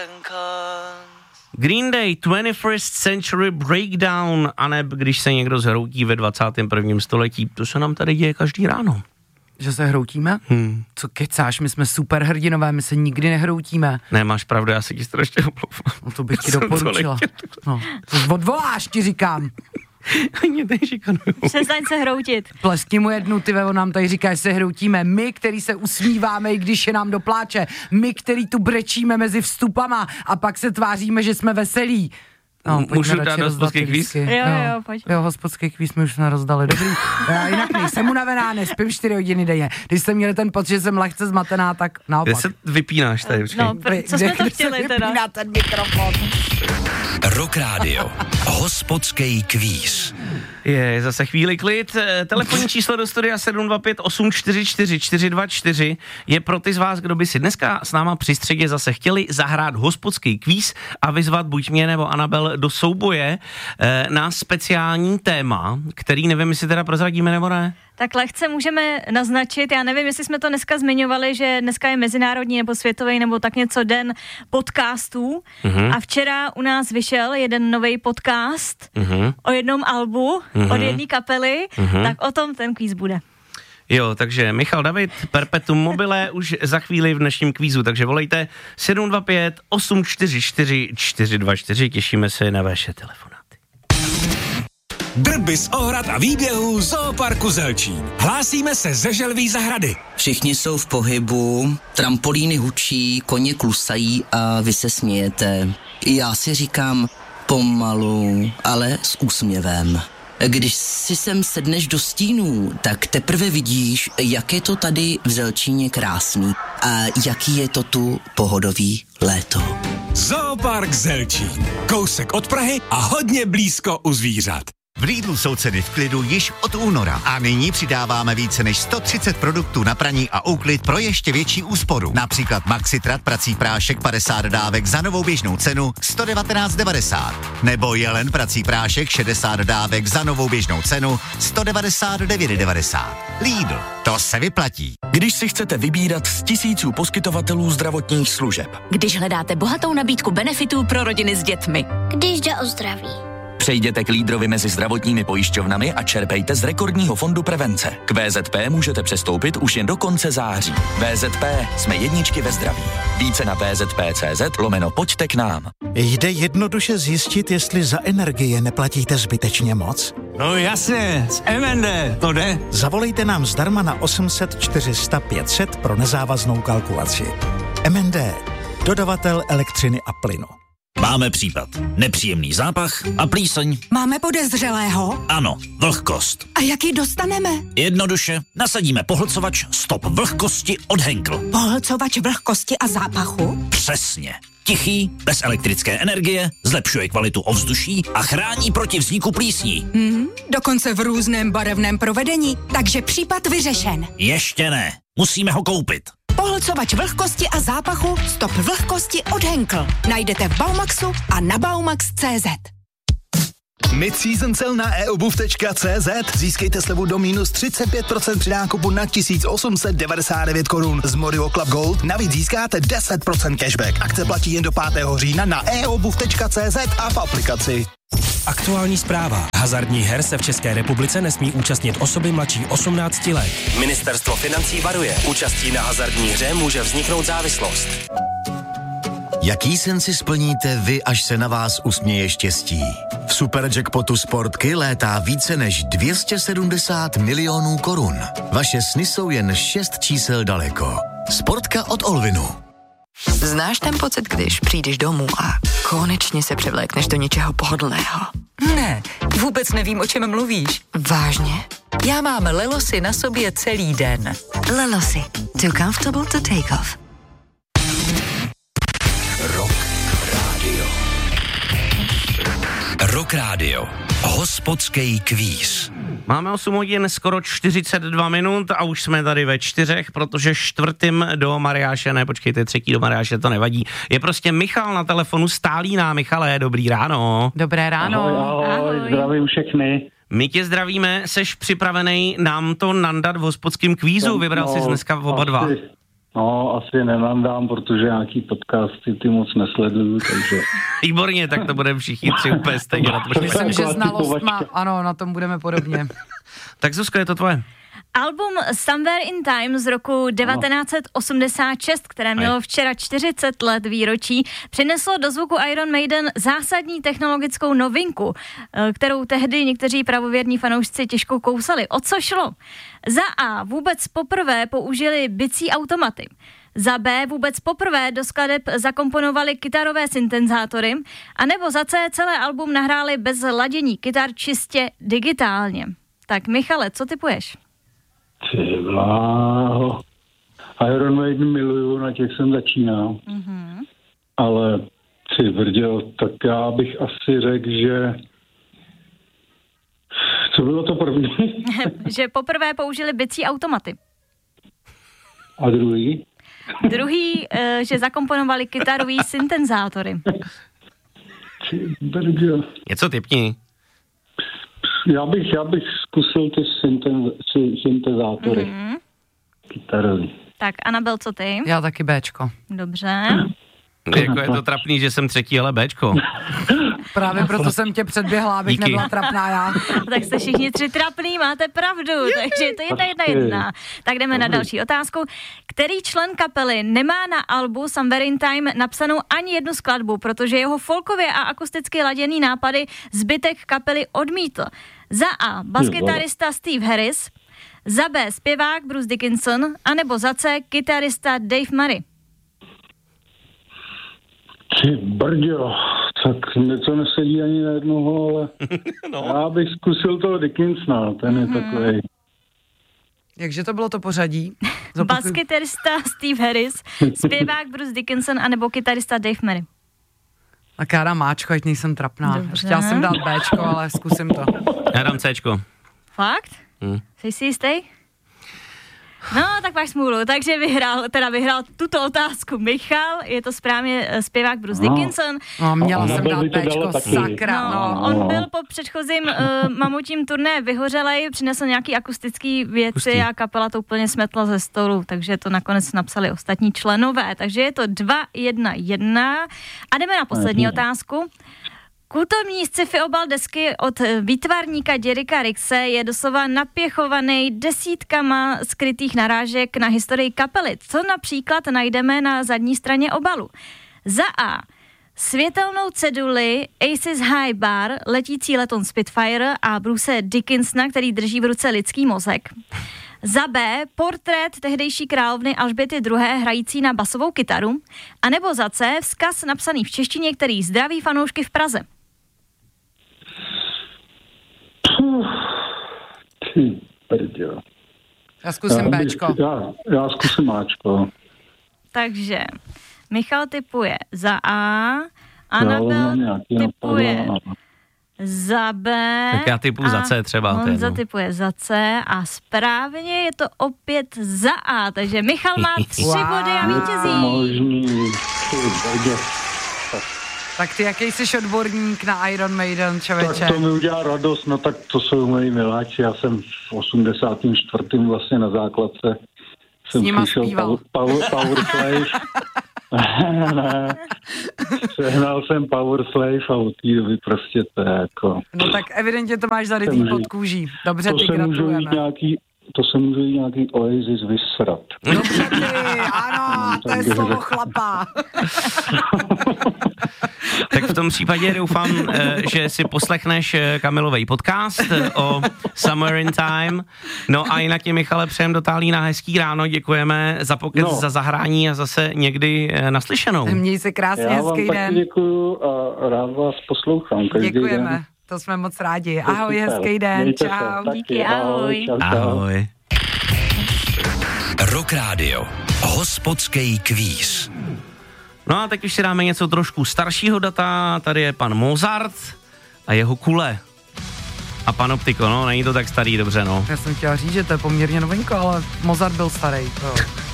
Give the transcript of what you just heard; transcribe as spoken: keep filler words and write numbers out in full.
Green Day, twenty-first Century Breakdown, aneb když se někdo zhroutí ve dvacátém prvním století. To se nám tady děje každý ráno. Že se hroutíme? Hmm. Co kecáš, my jsme super hrdinové, my se nikdy nehroutíme. Ne, máš pravdu, já si ti strašně omlouvám. No to bych ti doporučila. No, to odvoláš, ti říkám. Ani tady šikanuju. Přestaň se hroutit. Pleskni mu jednu, ty on nám tady říká, že se hroutíme. My, který se usmíváme, i když je nám do pláče. My, který tu brečíme mezi vstupama a pak se tváříme, že jsme veselí. No, můžu dát hospodský kvíz? Jo, jo, jo, pojď. Jo, hospodský kvíz mi už jsme rozdali, dobrý. Já jinak nejsem unavená, nespím čtyři hodiny denně. Když jsem měl ten pocit, že jsem lehce zmatená, tak naopak. Kde se vypínáš tady? No, pr- co jsme to chtěli teda? Vypíná ten mikrofon. Rock Radio. Hospodský kvíz. Je zase chvíli klid. Telefonní číslo do studia sedm dva pět osm čtyři čtyři čtyři dva čtyři je pro ty z vás, kdo by si dneska s náma při středě zase chtěli zahrát hospodský kvíz a vyzvat buď mě nebo Anabel do souboje e, na speciální téma, který nevím, jestli teda prozradíme nebo ne. Tak lehce můžeme naznačit, já nevím, jestli jsme to dneska zmiňovali, že dneska je mezinárodní nebo světový nebo tak něco den podcastů mm-hmm. a včera u nás vyšel jeden nový podcast mm-hmm. o jednom albu mm-hmm. od jedné kapely, mm-hmm. tak o tom ten kvíz bude. Jo, takže Michal David, Perpetuum mobile už za chvíli v dnešním kvízu, takže volejte sedm dva pět osm čtyři čtyři čtyři dva čtyři, těšíme se na vaše telefonáty. Drby z ohrad a výběhů Zooparku Zelčín. Hlásíme se ze Želví zahrady. Všichni jsou v pohybu, trampolíny hučí, koně klusají a vy se smějete. Já si říkám pomalu, ale s úsměvem. Když si sem sedneš do stínů, tak teprve vidíš, jak je to tady v Zelčíně krásný a jaký je to tu pohodový léto. Zoopark Zelčín. Kousek od Prahy a hodně blízko u zvířat. V Lidlu jsou ceny v klidu již od února a nyní přidáváme více než sto třicet produktů na praní a úklid pro ještě větší úsporu. Například Maxitrat prací prášek padesát dávek za novou běžnou cenu sto devatenáct devadesát. Nebo Jelen prací prášek šedesát dávek za novou běžnou cenu sto devadesát devět devadesát. Lidl, to se vyplatí. Když si chcete vybírat z tisíců poskytovatelů zdravotních služeb. Když hledáte bohatou nabídku benefitů pro rodiny s dětmi. Když jde o zdraví. Přejděte k lídrovi mezi zdravotními pojišťovnami a čerpejte z rekordního fondu prevence. K V Z P můžete přestoupit už jen do konce září. V Z P, jsme jedničky ve zdraví. Více na vzp.cz lomeno pojďte k nám. Jde jednoduše zjistit, jestli za energie neplatíte zbytečně moc? No jasně, z M N D, to jde. Zavolejte nám zdarma na osm set čtyři sta pět set pro nezávaznou kalkulaci. M N D, dodavatel elektřiny a plynu. Máme případ. Nepříjemný zápach a plíseň. Máme podezřelého? Ano, vlhkost. A jak ji dostaneme? Jednoduše, nasadíme pohlcovač Stop vlhkosti od Henkel. Pohlcovač vlhkosti a zápachu? Přesně. Tichý, bez elektrické energie, zlepšuje kvalitu ovzduší a chrání proti vzniku plísní. Hmm, dokonce v různém barevném provedení, takže případ vyřešen. Ještě ne, musíme ho koupit. Pohlcovač vlhkosti a zápachu Stop vlhkosti od Henkel. Najdete v Baumaxu a na baumax tečka cé zet. Mid-season sale na e obuv tečka cé zet. Získejte slevu do minus třicet pět procent při nákupu na tisíc osm set devadesát devět korun. Z Morio Club Gold navíc získáte deset procent cashback. Akce platí jen do pátého října na e obuv tečka cé zet a v aplikaci. Aktuální zpráva. Hazardních her se v České republice nesmí účastnit osoby mladší osmnácti let. Ministerstvo financí varuje. Účastí na hazardní hře může vzniknout závislost. Jaký sen si splníte vy, až se na vás usměje štěstí? V Superjackpotu Sportky létá více než dvě stě sedmdesát milionů korun. Vaše sny jsou jen šest čísel daleko. Sportka od Olvinu. Znáš ten pocit, když přijdeš domů a konečně se převlékneš do něčeho pohodlného? Ne, vůbec nevím, o čem mluvíš. Vážně? Já mám Lelosy na sobě celý den. Lelosy. Too comfortable to take off. Rock Radio. Rock Radio. Hospodský kvíz. Máme osm hodin, skoro čtyřicet dva minut a už jsme tady ve čtyřech, protože čtvrtým do Mariáše, ne počkejte, třetí do Mariáše, to nevadí. Je prostě Michal na telefonu, stálý nám. Michale, dobrý ráno. Dobré ráno. Ahoj, ahoj, ahoj. Zdravím všechny. My tě zdravíme, seš připravený nám to nandat v hospodském kvízu, vybral no, jsi dneska oba dva. Asi, No, asi nenandám, protože nějaký podcasty ty moc nesleduju, takže... Výborně, tak to budeme všichni tři úplně stejně. Na to Myslím, že znalost má, ano, na tom budeme podobně. Tak Zuzko, je to tvoje. Album Somewhere in Time z roku devatenáct osmdesát šest, které mělo včera čtyřicet let výročí, přineslo do zvuku Iron Maiden zásadní technologickou novinku, kterou tehdy někteří pravověrní fanoušci těžko kousali. O co šlo? Za A vůbec poprvé použili bicí automaty. Za B vůbec poprvé do skladeb zakomponovali kytarové syntezátory, anebo za C celé album nahráli bez ladění kytar čistě digitálně. Tak Michale, co typuješ? Ty bláho. Iron Maiden miluju, na těch jsem začínal. Mm-hmm. Ale ty brděl, tak já bych asi řekl, že... Co bylo to první? Že poprvé použili bicí automaty. A druhý? Druhý, že zakomponovali kytarový syntezátory. Ty brděl. Něco typni. Já bych, já bych zkusil ty syntez, syntezátory. Mm-hmm. Kytarový. Tak Anabel, co ty? Já taky Béčko. Dobře. Jako je to trapný, že jsem třetí, ale Béčko. Právě proto jsem tě předběhla, abych Díky. nebyla trapná já. Tak jste všichni tři trapný, máte pravdu, takže je to jedna, jedna, jedna. Tak jdeme na další otázku. Který člen kapely nemá na albu Somewhere in Time napsanou ani jednu skladbu, protože jeho folkově a akusticky laděný nápady zbytek kapely odmítl? Za A baskytarista Steve Harris, za B zpěvák Bruce Dickinson, anebo za C kytarista Dave Murray. Ty brďo, tak něco nesedí ani na jednoho, ale no. Já bych zkusil toho Dickinsona, ten je mm-hmm. takovej. Jakže to bylo to pořadí? Baskytarista Steve Harris, zpěvák Bruce Dickinson, anebo kytarista Dave Murray. Tak já dám Máčko, ať nejsem trapná. Dobře. Chtěla jsem dát Béčko, ale zkusím to. Já dám Cčko. Fakt? Hmm. Jsi si jistý? No, tak máš smůlu, takže vyhrál, teda vyhrál tuto otázku Michal, je to správně zpěvák Bruce no. Dickinson. No, měla no, jsem dát Béčko, sakra. No, no, on byl po předchozím uh, mamutím turné vyhořelej, přinesl nějaký akustický věci Pustý. A kapela to úplně smetla ze stolu, takže to nakonec napsali ostatní členové, takže je to dva jedna jedna a jdeme na poslední no, otázku. Kultovní sci-fi obal desky od výtvarníka Derricka Rixe je doslova napěchovaný desítkama skrytých narážek na historii kapely. Co například najdeme na zadní straně obalu? Za A. Světelnou ceduli Aces High Bar, letící leton Spitfire a Bruce Dickinsona, který drží v ruce lidský mozek. Za B. Portrét tehdejší královny Alžběty druhé. hrající na basovou kytaru. A nebo za C. Vzkaz napsaný v češtině, který zdraví fanoušky v Praze. Ty brďo. Já zkusím já Béčko. Já, já zkusím Máčko. Takže Michal tipuje za A, Anabel tipuje za B. Tak já tipuju za C třeba. Honza tipuje za C a správně je to opět za A, takže Michal má tři wow. body a vítězí. Možný. Tak ty jaký jsi odborník na Iron Maiden, člověče? Tak to mi udělá radost, no tak to jsou moji miláči. Já jsem v osmdesátém čtvrtém vlastně na základce jsem slyšel Power, power Slave. Ne, sehnal jsem Power Slave a od té doby prostě to je jako... No tak evidentně to máš zarytý pod kůží. Dobře, to ty gratulujeme. Nějaký, to se může jít nějaký Oasis vysrat. Dobře ty, ano, to je slovo chlapa. Tak v tom případě doufám, že si poslechneš Kamilovej podcast o Somewhere in Time. No a jinak tě, Michale, přejem do Tálína hezký ráno, děkujeme za pokec, no. za zahrání a zase někdy naslyšenou. Měj se krásně, hezký den. Já vám taky děkuju a rád vás poslouchám. Děkujeme, den. To jsme moc rádi. Ahoj, hezký den, Mějte čau. Se, díky, ahoj. Čau, čau. Ahoj. Rock Radio. Hospodský kvíz. No a teď už si dáme něco trošku staršího data. Tady je pan Mozart a jeho kule. A Panoptiko, no, není to tak starý, dobře, no. Já jsem chtěla říct, že to je poměrně novinko, ale Mozart byl starý. To.